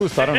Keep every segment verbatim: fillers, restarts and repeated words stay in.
gustaron.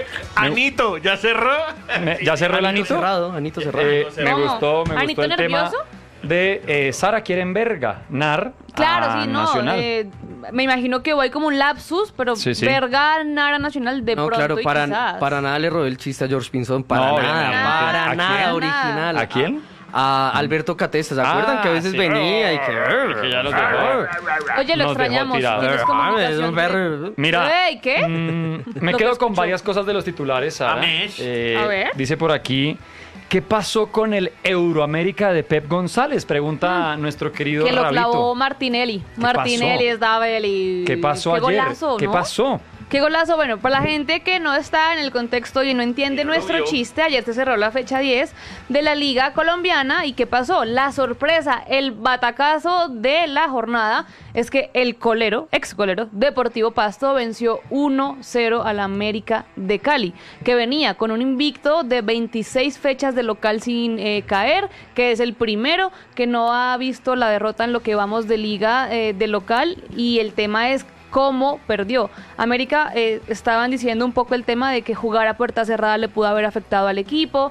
Anito, ¿ya cerró? Me- ¿Ya cerró el Anito Anito? cerrado, Anito cerrado. Eh, me ¿Cómo? gustó, me ¿Anito gustó el nervioso? tema de eh, Sara quiere enverga, nar Claro, a sí, no. Nacional. eh, me imagino que voy como un lapsus, pero Sí, sí. verga, Nara Nacional de No, pronto claro, y para, quizás. para nada le robé el chiste a George Pinzón. Para No, nada, obviamente. para ¿A nada quién? original. ¿A quién? A Alberto Catesta, ¿se acuerdan? Ah, Que a veces sí. venía y que... Que ya los dejó. Oye, lo Nos dejó extrañamos. tirados. ¿Tienes Ah, es comunicación un de- perro. Mira, Ey, ¿qué? mm, me Lo que quedo con escucho. varias cosas de los titulares, Sara. Amesh. Eh, A ver. Dice por aquí, ¿qué pasó con el Euroamérica de Pep González? Pregunta nuestro querido Que lo Rabito. clavó Martinelli. Martinelli pasó? es Dabel y... ¿Qué pasó Qué ayer? golazo, ¿Qué ¿no? pasó? Qué golazo. Bueno, para la gente que no está en el contexto y no entiende Y no lo nuestro vio. chiste, ayer se cerró la fecha diez de la Liga Colombiana. ¿Y qué pasó? La sorpresa, el batacazo de la jornada es que el colero, ex colero, Deportivo Pasto venció uno cero al América de Cali, que venía con un invicto de veintiséis fechas de local sin eh, caer, que es el primero que no ha visto la derrota en lo que vamos de liga eh, de local. Y el tema es cómo perdió. América, eh, estaban diciendo un poco el tema de que jugar a puerta cerrada le pudo haber afectado al equipo.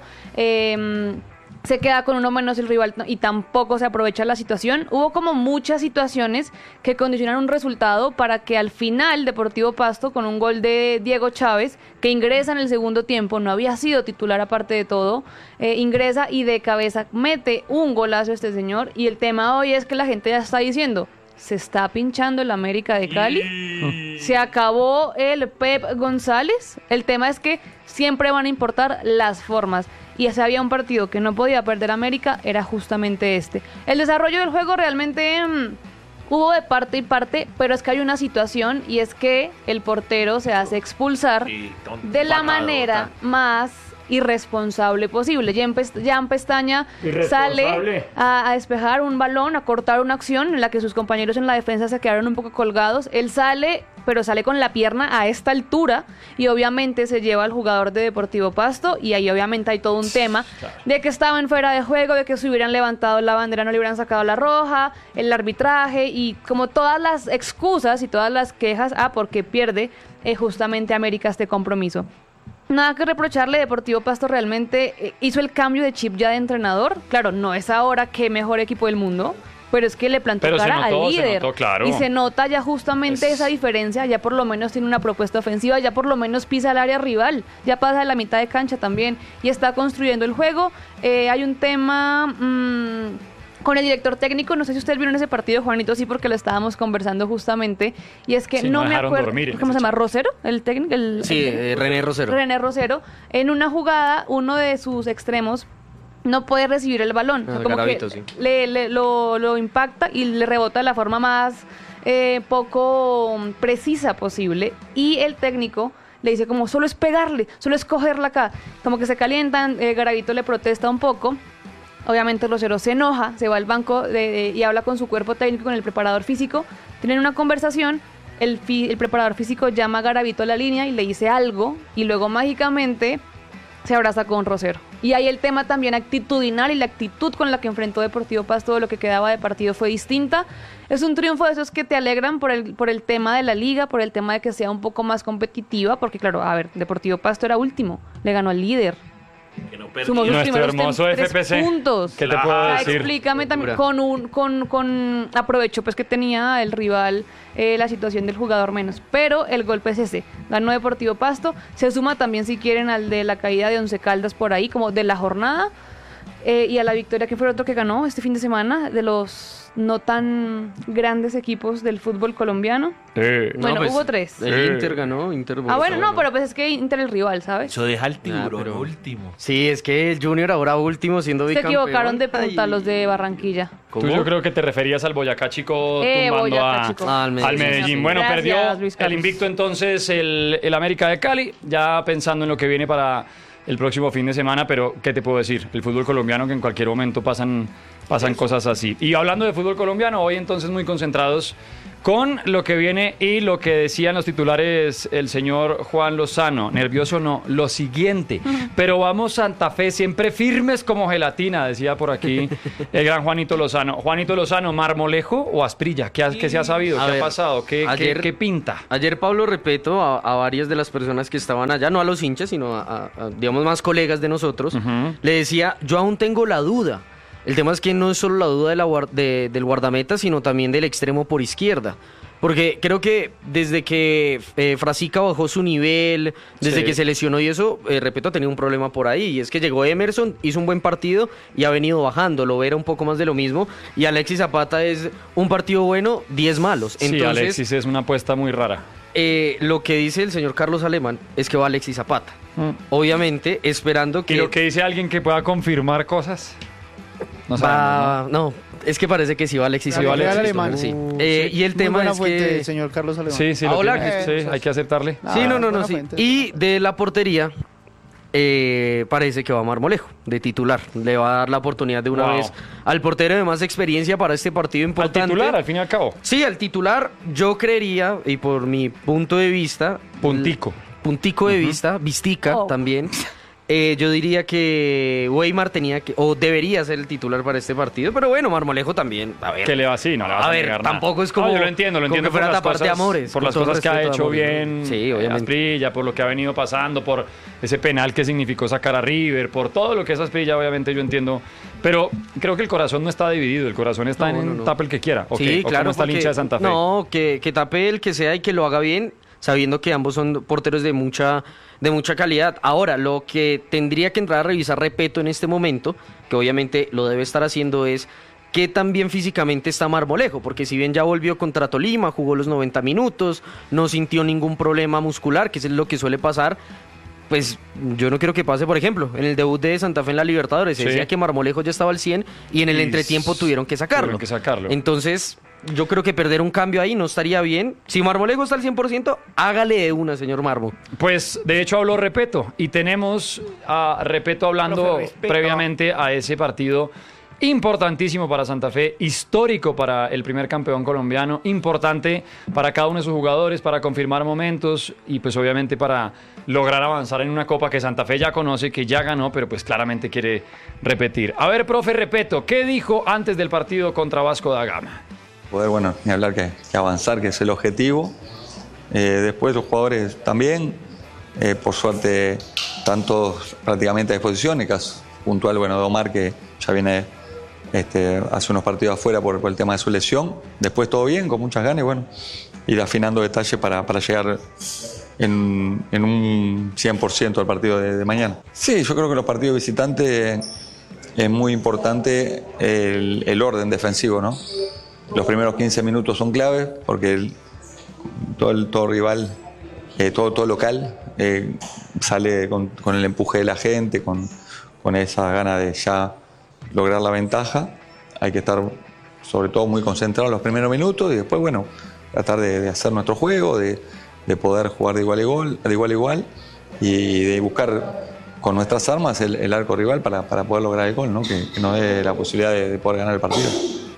Eh, se queda con uno menos el rival y tampoco se aprovecha la situación. Hubo como muchas situaciones que condicionaron un resultado para que al final Deportivo Pasto, con un gol de Diego Chávez, que ingresa en el segundo tiempo, no había sido titular aparte de todo, eh, ingresa y de cabeza mete un golazo este señor. Y el tema hoy es que la gente ya está diciendo, se está pinchando el América de Cali, se acabó el Pep González. El tema es que siempre van a importar las formas. Y si había un partido que no podía perder América, era justamente este. El desarrollo del juego realmente mmm, hubo de parte y parte, pero es que hay una situación y es que el portero se hace expulsar Sí, ton- de la patadota. manera más irresponsable posible. Jan, Pest- Jan Pestaña sale Irresponsable. a, a despejar un balón, a cortar una acción en la que sus compañeros en la defensa se quedaron un poco colgados. Él sale, pero sale con la pierna a esta altura y obviamente se lleva al jugador de Deportivo Pasto y ahí obviamente hay todo un tema de que estaban fuera de juego, de que si hubieran levantado la bandera no le hubieran sacado la roja, el arbitraje y como todas las excusas y todas las quejas a porque pierde eh, justamente América este compromiso. Nada que reprocharle, Deportivo Pasto realmente eh, hizo el cambio de chip ya de entrenador. Claro, no es ahora qué mejor equipo del mundo, pero es que le plantó Pero se cara notó, al se líder. notó, claro. Y se nota ya justamente Es- esa diferencia, ya por lo menos tiene una propuesta ofensiva, ya por lo menos pisa el área rival, ya pasa de la mitad de cancha también y está construyendo el juego. Eh, hay un tema... mmm, con el director técnico, no sé si ustedes vieron ese partido, Juanito, sí, porque lo estábamos conversando justamente, y es que Sí, no no me dejaron acuerdo, dormir en ¿cómo se ese llama? chat. ¿Rosero? ¿El técnico? El, Sí, el- eh, René Rosero. René Rosero, en una jugada, uno de sus extremos no puede recibir el balón. Ah, O sea, como Garavito, que sí. le, le- lo, lo impacta y le rebota de la forma más eh, poco precisa posible. Y el técnico le dice como, solo es pegarle, solo es cogerla acá. Como que se calientan, eh, Garavito le protesta un poco. Obviamente Rosero se enoja, se va al banco de- de- y habla con su cuerpo técnico, con el preparador físico. Tienen una conversación, el, fi- el preparador físico llama a Garavito a la línea y le dice algo y luego mágicamente se abraza con Rosero. Y ahí el tema también actitudinal y la actitud con la que enfrentó Deportivo Pasto de lo que quedaba de partido fue distinta. Es un triunfo de esos que te alegran por el, por el tema de la liga, por el tema de que sea un poco más competitiva, porque claro, a ver, Deportivo Pasto era último, le ganó al líder. Que no perdió. Sumó sus Nuestro primeros hermoso tres F P C. puntos. ¿Qué te Claro. puedo Ah, decir? explícame también Locura. con un con con aprovecho pues que tenía el rival eh, la situación del jugador menos, pero el golpe es ese. Ganó Deportivo Pasto, se suma también si quieren al de la caída de Once Caldas por ahí como de la jornada eh, y a la victoria que fue el otro que ganó este fin de semana de los no tan grandes equipos del fútbol colombiano. Eh, No, Bueno, pues, hubo tres. El Sí. Inter ganó, Inter Ah, bueno, ganó. no, pero pues es que Inter el rival, ¿sabes? Eso deja el tiburón Ah, pero- último. Sí, es que el Junior ahora último siendo Se bicampeón. equivocaron de punta Ay. los de Barranquilla. Tú ¿Cómo? yo creo que te referías al Boyacá Chico Eh, tumbando Boyacá a- Chico. Ah, al al Medellín. Medellín. Bueno, Gracias, perdió Luis el Carlos. invicto entonces el, el América de Cali, ya pensando en lo que viene para el próximo fin de semana, pero ¿qué te puedo decir? El fútbol colombiano que en cualquier momento pasan, pasan cosas así. Y hablando de fútbol colombiano, hoy entonces muy concentrados con lo que viene y lo que decían los titulares el señor Juan Lozano. Nervioso no, lo siguiente. Pero vamos Santa Fe, siempre firmes como gelatina, decía por aquí el gran Juanito Lozano. Juanito Lozano, ¿Marmolejo o Asprilla? ¿Qué, ha- qué se ha sabido? A ¿Qué ver, ha pasado? ¿Qué, qué- ayer- qué pinta? Ayer Pablo Repeto a, a varias de las personas que estaban allá, no a los hinchas, sino a, a- a, digamos, más colegas de nosotros, Ujú. le decía, yo aún tengo la duda. El tema es que no es solo la duda de la guar- de- del guardameta, sino también del extremo por izquierda. Porque creo que desde que eh, Frasica bajó su nivel, desde Sí. que se lesionó y eso, eh, Repeto ha tenido un problema por ahí. Y es que llegó Emerson, hizo un buen partido y ha venido bajando. Lo era un poco más de lo mismo. Y Alexis Zapata es un partido bueno, diez malos. Sí, Entonces, Alexis es una apuesta muy rara. eh, lo que dice el señor Carlos Alemán es que va Alexis Zapata. Mm. Obviamente, esperando que... ¿Y lo que dice alguien que pueda confirmar cosas? No sabemos, va... ¿no? es que parece que sí va Alexis Sí, va Zapata. Alexis, Alemán. Sí. Uh, Eh, sí. y el Muy tema buena es fuente, que... señor Carlos Alemán. Sí, sí, Ah, lo hola, tiene, ¿qué? sí, hay que aceptarle. Ah, Sí, no, no, no, buena sí. fuente. Y de la portería, eh, parece que va Marmolejo, de titular. Le va a dar la oportunidad de una Wow. vez al portero de más experiencia para este partido Al importante. titular, al fin y al cabo. Sí, al titular, yo creería, y por mi punto de vista... Puntico. l- Puntico de vista, vistica Oh. también. Eh, yo diría que Weimar tenía que, o debería ser el titular para este partido, pero bueno, Marmolejo también. A ver, Que le va así, no le vas a, A ver, negar nada. tampoco es como- No, yo lo entiendo, lo como entiendo que fuera por las taparte cosas, amores, por con las todo cosas que ha respeto, hecho amores. bien Sí, obviamente. Asprilla, por lo que ha venido pasando, por ese penal que significó sacar a River, por todo lo que es Asprilla, obviamente yo entiendo, pero creo que el corazón no está dividido, el corazón está No, en no, no. tape el que quiera. ¿O sí, qué? ¿O claro. cómo está el porque- hincha de Santa Fe? No, que, que tape el que sea y que lo haga bien, sabiendo que ambos son porteros de mucha, de mucha calidad. Ahora, lo que tendría que entrar a revisar Repeto en este momento, que obviamente lo debe estar haciendo, es qué tan bien físicamente está Marmolejo, porque si bien ya volvió contra Tolima, jugó los noventa minutos, no sintió ningún problema muscular, que es lo que suele pasar. Pues yo no quiero que pase, por ejemplo, en el debut de Santa Fe en la Libertadores, se Sí. decía que Marmolejo ya estaba al cien y en el Y entretiempo tuvieron que sacarlo. tuvieron que sacarlo. Entonces, yo creo que perder un cambio ahí no estaría bien. Si Marmolejo está al cien por ciento, hágale de una, señor Marmo. Pues de hecho habló Repeto y tenemos a Repeto hablando Profe, respeto. previamente a ese partido importantísimo para Santa Fe, histórico para el primer campeón colombiano, importante para cada uno de sus jugadores, para confirmar momentos y pues obviamente para lograr avanzar en una copa que Santa Fe ya conoce, que ya ganó, pero pues claramente quiere repetir. A ver, profe Repeto, ¿qué dijo antes del partido contra Vasco da Gama? Poder, bueno, ni hablar que, que avanzar, que es el objetivo. Eh, después los jugadores también, eh, por suerte, están todos prácticamente a disposición. El caso puntual, bueno, de Omar, que ya viene este, hace unos partidos afuera por, por el tema de su lesión. Después todo bien, con muchas ganas y bueno, ir afinando detalles para, para llegar en, en un cien por ciento al partido de, de mañana. Sí, yo creo que los partidos visitantes es muy importante el, el orden defensivo, ¿no? Los primeros quince minutos son claves porque el- todo, el, todo rival, eh, todo, todo local eh, sale con, con el empuje de la gente, con, con esa gana de ya lograr la ventaja. Hay que estar sobre todo muy concentrados los primeros minutos y después, bueno, tratar de, de hacer nuestro juego, de, de poder jugar de igual a igual, de igual a igual y de buscar con nuestras armas el, el arco rival para, para poder lograr el gol, ¿no? Que, que nos dé la posibilidad de, de poder ganar el partido.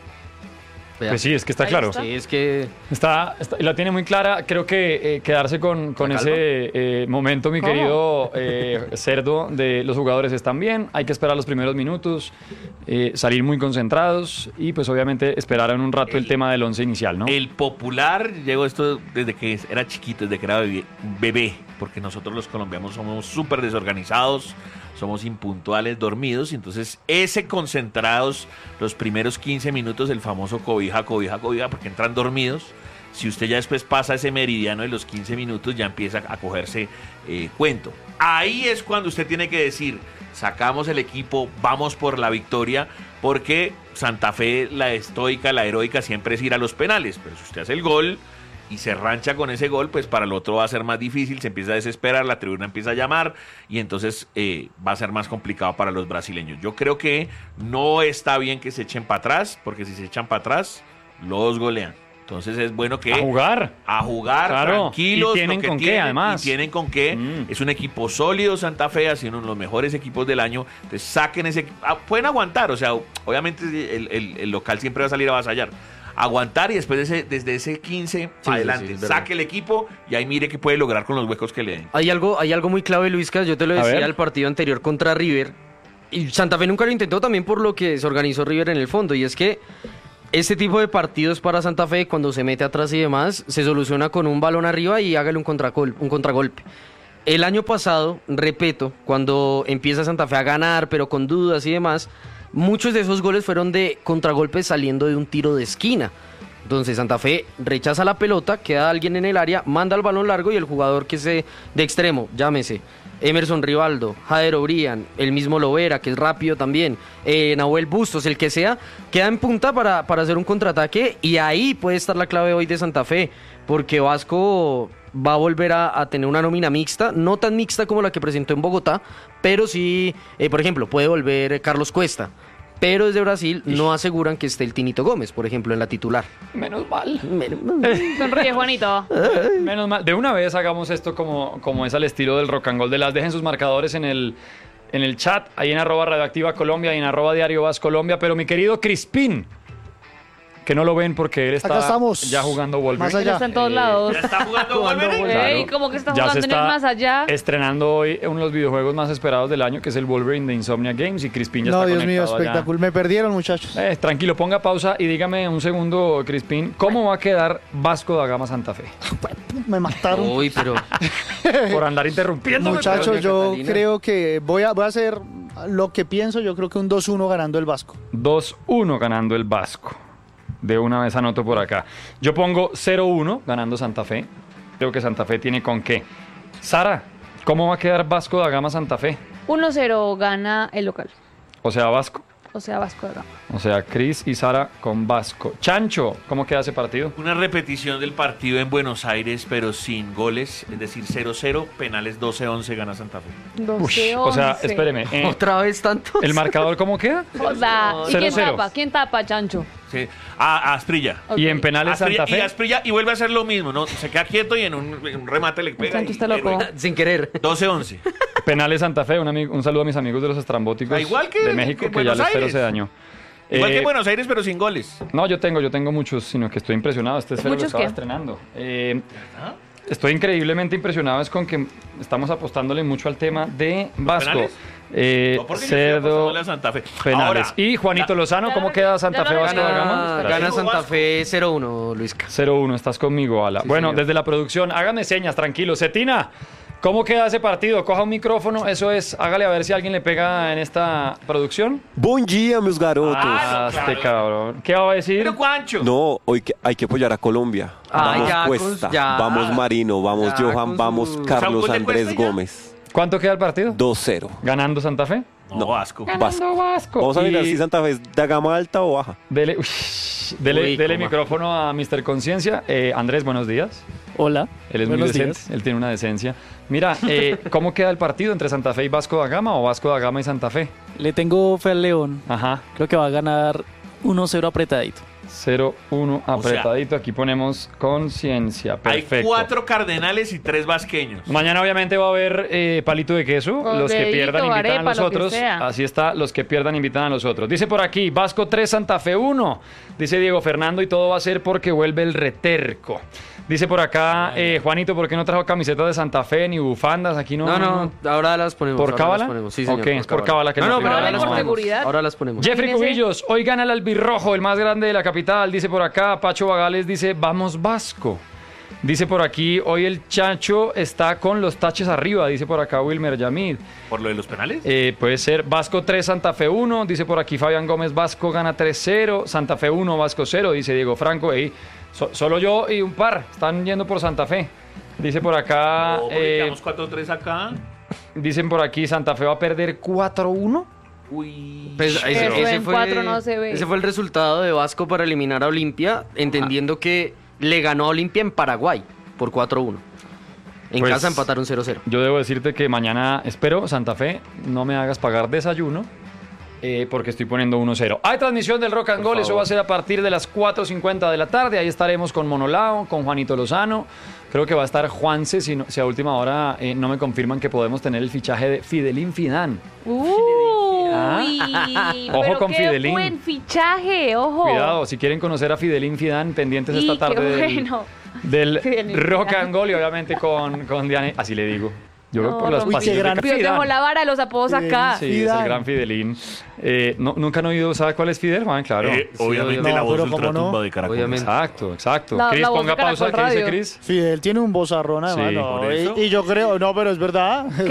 Vea. Pues sí, es que está Ahí claro. está. Sí, es que Está, está- la tiene muy clara. Creo que eh, quedarse con, con ¿La ese eh, momento, mi ¿Cómo? querido eh, Cerdo, de los jugadores están bien. Hay que esperar los primeros minutos, eh, salir muy concentrados y pues obviamente esperar en un rato el, El- tema del once inicial, ¿no? El popular llegó esto desde que era chiquito, desde que era bebé, bebé, porque nosotros los colombianos somos súper desorganizados, somos impuntuales, dormidos, y entonces ese concentrados los primeros quince minutos, el famoso cobija, cobija, cobija, porque entran dormidos. Si usted ya después pasa ese meridiano de los quince minutos, ya empieza a cogerse eh, cuento. Ahí es cuando usted tiene que decir, sacamos el equipo, vamos por la victoria, porque Santa Fe, la estoica, la heroica, siempre es ir a los penales. Pero si usted hace el gol y se rancha con ese gol, pues para el otro va a ser más difícil, se empieza a desesperar, la tribuna empieza a llamar y entonces eh, va a ser más complicado para los brasileños. Yo creo que no está bien que se echen para atrás, porque si se echan para atrás, los golean. Entonces es bueno que... A jugar. A jugar, Claro, tranquilos. y tienen lo que con qué, tienen, además. Y tienen con qué. Mm. Es un equipo sólido, Santa Fe, ha sido uno de los mejores equipos del año. Entonces saquen ese equipo. Ah, pueden aguantar, o sea, obviamente el, el- el local siempre va a salir a avasallar. aguantar y después de ese- desde ese quince Sí, adelante, sí, es verdad. saque el equipo y ahí mire qué puede lograr con los huecos que le den. Hay algo, hay algo muy clave, Luisca, yo te lo A decía ver. el partido anterior contra River, y Santa Fe nunca lo intentó también por lo que se organizó River en el fondo, y es que este tipo de partidos para Santa Fe, cuando se mete atrás y demás, se soluciona con un balón arriba y hágale un, contragol- un contragolpe. El año pasado, repito, cuando empieza Santa Fe a ganar, pero con dudas y demás, muchos de esos goles fueron de contragolpes saliendo de un tiro de esquina. Entonces Santa Fe rechaza la pelota, queda alguien en el área, manda el balón largo y el jugador que se de extremo, llámese Emerson Rivaldo, Jader Obrian, el mismo Lovera, que es rápido también, eh, Nahuel Bustos, el que sea, queda en punta para, para hacer un contraataque y ahí puede estar la clave hoy de Santa Fe, porque Vasco va a volver a, a tener una nómina mixta, no tan mixta como la que presentó en Bogotá, pero sí, eh, por ejemplo, puede volver eh, Carlos Cuesta. Pero desde Brasil no aseguran que esté el Tinito Gómez, por ejemplo, en la titular. Menos mal. Sonríe, Juanito. Menos mal. De una vez hagamos esto como, como es al estilo del rock and roll de las. Dejen sus marcadores en el, en el chat, ahí en arroba radioactiva Colombia y en arroba diario Vas Colombia. Pero mi querido Crispín, que no lo ven porque él está Acá estamos. ya jugando Wolverine. Más Él allá. está en todos lados. ¿Ya está jugando Wolverine? Claro. Ey, como que está Ya jugando se en el más allá. estrenando hoy uno de los videojuegos más esperados del año, que es el Wolverine de Insomnia Games, y Crispín ya No, está Dios mío, conectado allá. espectacular. Me perdieron, muchachos. Eh, tranquilo, ponga pausa y dígame un segundo, Crispín, ¿cómo va a quedar Vasco da Gama Santa Fe? Me mataron. Uy, pero Por andar interrumpiendo. Muchachos, Doña yo Catalina. creo que voy a, voy a hacer lo que pienso. Yo creo que un dos uno ganando el Vasco. dos uno ganando el Vasco. De una vez anoto por acá. Yo pongo cero uno ganando Santa Fe. Creo que Santa Fe tiene con qué. Sara, ¿cómo va a quedar Vasco da Gama Santa Fe? uno cero gana el local. O sea, Vasco. O sea, Vasco da Gama. O sea, Cris y Sara con Vasco. Chancho, ¿cómo queda ese partido? Una repetición del partido en Buenos Aires, pero sin goles, es decir, cero cero, penales doce once, gana Santa Fe. Ush, doce o sea, once. espéreme. eh, otra vez tanto. ¿El marcador cómo queda? Joda. ¿Y Cero, quién cero. tapa? ¿Quién tapa, Chancho? Sí. A, a Asprilla. Ok. Y en penales Asprilla, Santa Y Fe. Asprilla y vuelve a hacer lo mismo, ¿no? Se queda quieto y en un, en un remate le pega. Chancho y- está loco. Sin querer. doce once. Penales Santa Fe. Un, amigo- un saludo a mis amigos de los estrambóticos Ah, igual que- de México, que que, ya Buenos les espero Aires. ese daño. Igual Eh, que en Buenos Aires, pero sin goles. No, yo tengo, yo tengo muchos, sino que estoy impresionado. Este es lo ¿Muchos estaba qué? estrenando. Eh, estoy increíblemente impresionado es con que estamos apostándole mucho al tema de Vasco. penales? Eh, No, porque yo estoy Cerdo, apostándole a Santa Fe. penales. Ahora, y Juanito la- Lozano, ¿cómo queda Santa Ya Fe lo Vasco da Gama? Gana, Espera. gana Santa Vasco. Fe cero uno, Luisca. cero uno, estás conmigo, Ala. Sí, bueno, señor. desde la producción, hágame señas, tranquilo. Cetina, ¿cómo queda ese partido? Coja un micrófono, eso es, hágale a ver si alguien le pega en esta producción. Bom dia, meus garotos. Ah, Ah, claro. este cabrón. ¿Qué va a decir? Pero Juancho. No, hoy que- hay que apoyar a Colombia. Ay, vamos ya, Cuesta, con- ya. vamos Marino, vamos Ya, Johan, con vamos su- Carlos ¿Saúl de Andrés Cuesta ya? Gómez. ¿Cuánto queda el partido? dos cero. Ganando Santa Fe. No, Vasco. Ganando Vasco. Vamos a mirar Y si Santa Fe es de gama alta o baja. Dele, uy, dele, Uy, dele coma. micrófono a mister Conciencia. Eh, Andrés, buenos días. Hola. Él es muy Buenos decente, días. él tiene una decencia. Mira, eh, ¿cómo queda el partido entre Santa Fe y Vasco da Gama o Vasco da Gama y Santa Fe? Le tengo fe al León. Ajá, Creo que va a ganar uno cero apretadito. cero uno O sea, apretadito. Aquí ponemos Conciencia. Hay Perfecto. cuatro cardenales y tres vasqueños. Mañana obviamente va a haber eh, palito de queso. Con Los que dedito, pierdan invitan arepa, a los lo que otros. sea. Así está, los que pierdan invitan a los otros. Dice por aquí, Vasco tres, Santa Fe uno. Dice Diego Fernando y todo va a ser porque vuelve el reterco. Dice por acá, eh, Juanito, ¿por qué no trajo camisetas de Santa Fe ni bufandas? Aquí no. No, no, ahora las ponemos. ¿Por ahora cábala? las ponemos. Sí, señor, Ok, es por cábala que no, no no, te pero ahora regalan las por ponemos. seguridad. Ahora las ponemos. Jeffrey Imagínese. Cubillos, hoy gana el albirrojo, el más grande de la capital, dice por acá. Pacho Bagales dice, vamos Vasco. Dice por aquí, hoy el Chacho está con los taches arriba, dice por acá Wilmer Yamid. ¿Por lo de los penales? Eh, puede ser Vasco tres, Santa Fe uno, dice por aquí Fabián Gómez, Vasco gana tres cero, Santa Fe uno, Vasco cero, dice Diego Franco. Ey, so- solo yo y un par están yendo por Santa Fe. Dice por acá, No, porque eh, quedamos cuatro tres acá. dicen por aquí, Santa Fe va a perder cuatro uno. Uy. Pues, ese, Eso ese en fue, cuatro no se ve. ese fue el resultado de Vasco para eliminar a Olimpia, entendiendo que le ganó a Olimpia en Paraguay por cuatro uno. En Pues, casa empataron cero cero. Yo debo decirte que mañana espero, Santa Fe, no me hagas pagar desayuno. eh, porque estoy poniendo uno cero. Hay transmisión del Rock and Roll, eso va a ser a partir de las cuatro cincuenta de la tarde. Ahí estaremos con Monolao, con Juanito Lozano. Creo que va a estar Juanse, si, no- si a última hora eh, no me confirman que podemos tener el fichaje de Fidelín Fidán. Uh, Ojo pero con qué Fidelín. buen fichaje, ojo. Cuidado, si quieren conocer a Fidelín Fidán, pendientes Y esta tarde qué del, bueno. del Fidelín Rock Fidán. and Goal y obviamente con, con Diane, así le digo. Yo No, creo por las Rompi, pasillos gran- de Dios Fidán. dejó la vara de los apodos acá. Sí, es el Fidán. gran Fidelín. Eh, no, ¿Nunca han oído, sabe cuál es Fidel, Juan? Claro. Eh, obviamente obviamente. la No, voz pero de ¿cómo ultratumba no? de Caracol. Obviamente. Exacto, exacto. La- Cris, la voz ponga de pausa, Caracol ¿qué dice Radio. Cris? Fidel tiene un vozarrón además. Sí, no, por eso. y, y yo creo, no, pero es verdad.